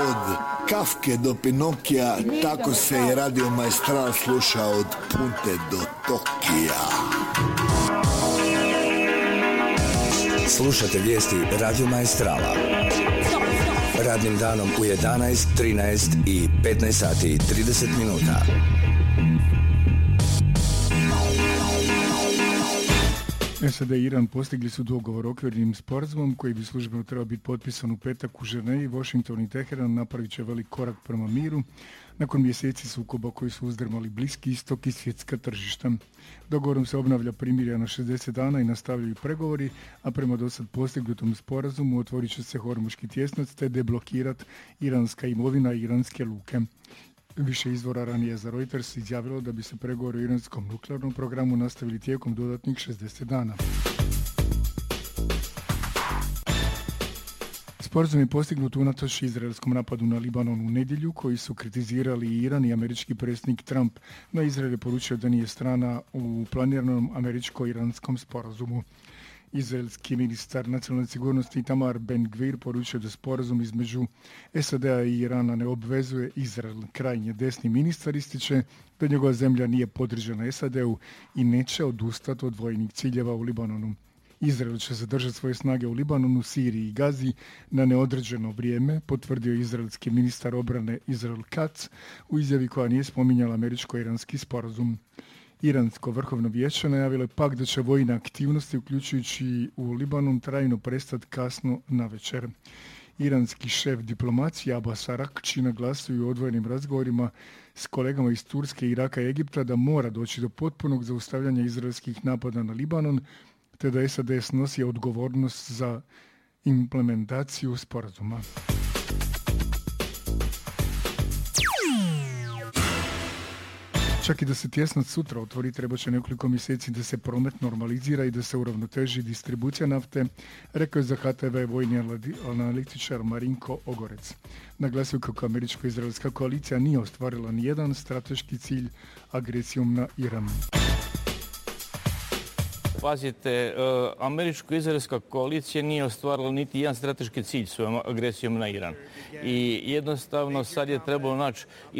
Od Kafke do Pinokija, tako se i Radio Maestral sluša od Punte do Tokija. Slušate vijesti Radio Maestrala. Radnim danom u 11, 13 i 15 sati i 30 minuta. SAD i Iran postigli su dogovor okvirnim sporazumom koji bi službeno trebao biti potpisan u petak u Ženevi. Washington i Teheran napravit će velik korak prema miru nakon mjeseci sukoba koji su uzdrmali Bliski istok i svjetska tržišta. Dogovorom se obnavlja primirje na 60 dana i nastavljaju pregovori, a prema dosad postignutom sporazumu otvorit će se Hormuški tjesnac te deblokirat iranska imovina i iranske luke. Više izvora ranije za Reuters izjavilo da bi se pregovori o iranskom nuklearnom programu nastavili tijekom dodatnih 60 dana. Sporazum je postignut unatoč izraelskom napadu na Libanon u nedjelju, koji su kritizirali i Iran i američki predsjednik Trump, no Izrael je poručio da nije strana u planiranom američko-iranskom sporazumu. Izraelski ministar nacionalne sigurnosti Itamar Ben-Gvir poručio da sporazum između SAD-a i Irana ne obvezuje Izrael. Krajnje desni ministar ističe da njegova zemlja nije podržana SAD-u i neće odustati od vojnih ciljeva u Libanonu. Izrael će zadržati svoje snage u Libanonu, Siriji i Gazi na neodređeno vrijeme, potvrdio izraelski ministar obrane Israel Katz u izjavi koja nije spominjala američko-iranski sporazum. Iransko vrhovno vijeće najavilo je pak da će vojne aktivnosti, uključujući u Libanon, trajno prestati kasno navečer. Iranski šef diplomacije Abbas Arakči naglasuju u odvojenim razgovorima s kolegama iz Turske, Iraka i Egipta da mora doći do potpunog zaustavljanja izraelskih napada na Libanon, te da SAD snosi odgovornost za implementaciju sporazuma. Čak i da se tjesnac sutra otvori, treba će nekoliko mjeseci da se promet normalizira i da se uravnoteži distribucija nafte, rekao je za HTV vojni analitičar Marinko Ogorec. Naglasio kako američko-izraelska koalicija nije ostvarila nijedan strateški cilj agresijom na Iran. Pazite, američko-izraelska koalicija nije ostvarila niti jedan strateški cilj svojom agresijom na Iran. I jednostavno sad je trebalo naći